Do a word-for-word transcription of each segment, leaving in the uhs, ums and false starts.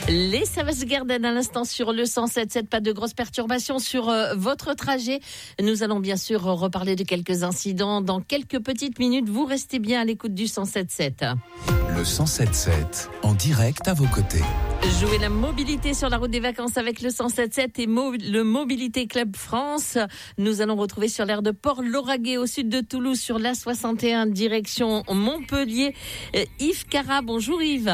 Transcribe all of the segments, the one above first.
Les Savage Garden à l'instant sur le cent sept virgule sept, pas de grosses perturbations sur euh, votre trajet. Nous allons bien sûr reparler de quelques incidents dans quelques petites minutes. Vous restez bien à l'écoute du cent sept virgule sept. Le cent sept virgule sept, en direct à vos côtés. Jouer la mobilité sur la route des vacances avec le cent sept virgule sept et Mo- le Mobilité Club France. Nous allons retrouver sur l'aire de Port-Lauragais au sud de Toulouse sur l'A soixante et un direction Montpellier. Euh, Yves Cara, bonjour Yves.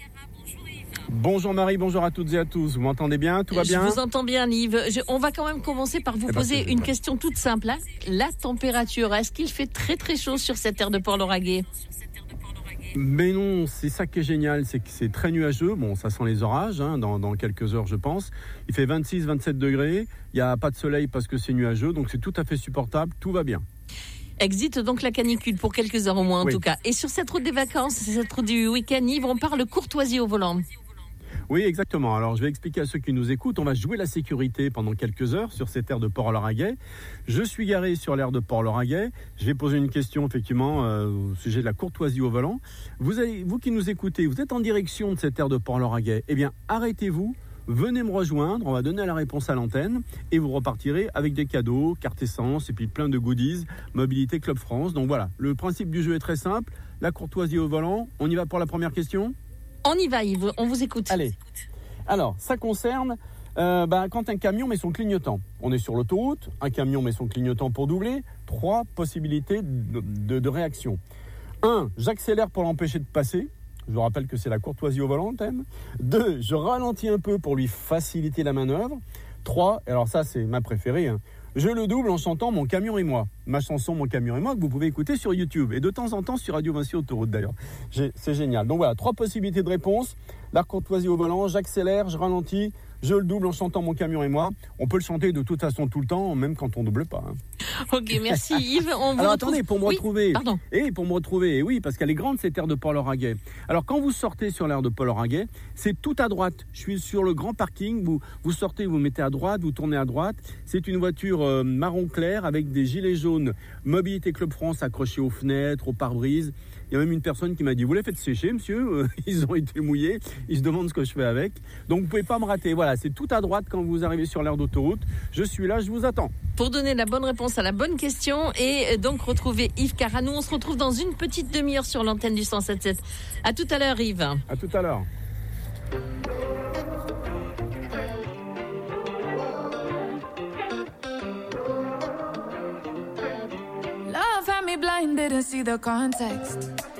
Bonjour Marie, bonjour à toutes et à tous. Vous m'entendez bien? Tout va bien? Je vous entends bien Yves. Je, on va quand même commencer par vous eh ben, poser une question toute simple. Hein. La température, est-ce qu'il fait très très chaud sur cette aire de Port-Lauragais? Mais non, c'est ça qui est génial, c'est que c'est très nuageux. Bon, ça sent les orages hein, dans, dans quelques heures, je pense. Il fait vingt-six à vingt-sept degrés. Il n'y a pas de soleil parce que c'est nuageux, donc c'est tout à fait supportable. Tout va bien. Exit donc la canicule pour quelques heures au moins en oui. tout cas. Et sur cette route des vacances, cette route du week-end, Yves, on parle courtoisie au volant. Oui, exactement. Alors, je vais expliquer à ceux qui nous écoutent. On va jouer la sécurité pendant quelques heures sur cette aire de Port-Lauragais. Je suis garé sur l'aire de Port-Lauragais. Je vais poser une question, effectivement, euh, au sujet de la courtoisie au volant. Vous, avez, vous qui nous écoutez, vous êtes en direction de cette aire de Port-Lauragais. Eh bien, arrêtez-vous. Venez me rejoindre, on va donner la réponse à l'antenne et vous repartirez avec des cadeaux, carte essence et puis plein de goodies, Mobilité Club France. Donc voilà, le principe du jeu est très simple, la courtoisie au volant. On y va pour la première question ? On y va Yves, on vous écoute. Allez, alors ça concerne euh, bah, quand un camion met son clignotant. On est sur l'autoroute, un camion met son clignotant pour doubler, trois possibilités de, de, de réaction. Un, j'accélère pour l'empêcher de passer. Je vous rappelle que c'est la courtoisie au volant, thème. Deux, je ralentis un peu pour lui faciliter la manœuvre. Trois, alors ça c'est ma préférée, hein, je le double en chantant Mon camion et moi. Ma chanson Mon camion et moi que vous pouvez écouter sur YouTube et de temps en temps sur Radio Vinci Autoroute d'ailleurs. J'ai, c'est génial. Donc voilà, trois possibilités de réponse. La courtoisie au volant, j'accélère, je ralentis, je le double en chantant Mon camion et moi. On peut le chanter de toute façon tout le temps, même quand on double pas. Hein. Ok, merci Yves. On vous Alors retrouve... attendez, pour me oui, retrouver, pardon. et pour me retrouver, et oui, parce qu'elle est grande cette aire de Port-Lauragais. Alors quand vous sortez sur l'aire de Port-Lauragais, c'est tout à droite. Je suis sur le grand parking. Vous vous sortez, vous mettez à droite, vous tournez à droite. C'est une voiture euh, marron clair avec des gilets jaunes Mobilité Club France accrochés aux fenêtres, aux pare-brises. Il y a même une personne qui m'a dit, vous les faites sécher, monsieur? Ils ont été mouillés. Ils se demandent ce que je fais avec. Donc vous pouvez pas me rater. Voilà, c'est tout à droite quand vous arrivez sur l'aire d'autoroute. Je suis là, je vous attends. Pour donner la bonne réponse à la bonne question et donc retrouver Yves Cara. Nous, on se retrouve dans une petite demi-heure sur l'antenne du cent sept virgule sept. À tout à l'heure, Yves. À tout à l'heure. Love had me blind, didn't see the context.